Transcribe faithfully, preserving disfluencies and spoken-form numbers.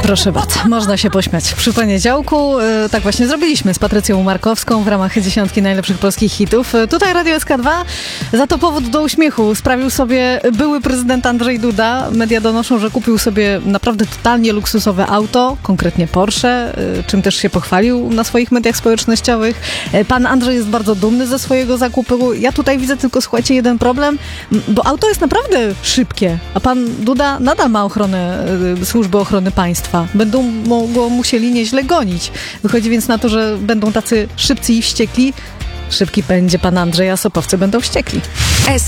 Proszę bardzo, można się pośmiać. Przy poniedziałku e, tak właśnie zrobiliśmy z Patrycją Markowską w ramach dziesiątki najlepszych polskich hitów. E, tutaj Radio S K dwa za to powód do uśmiechu sprawił sobie były prezydent Andrzej Duda. Media donoszą, że kupił sobie naprawdę totalnie luksusowe auto, konkretnie Porsche, e, czym też się pochwalił na swoich mediach społecznościowych. E, pan Andrzej jest bardzo dumny ze swojego zakupu. Ja tutaj widzę tylko, słuchajcie, jeden problem, bo auto jest naprawdę szybkie, a pan Duda nadal ma ochronę, e, służby ochrony państwa. Będą mo- go musieli nieźle gonić. Wychodzi więc na to, że będą tacy szybcy i wściekli. Szybki będzie pan Andrzej, a sopowcy będą wściekli.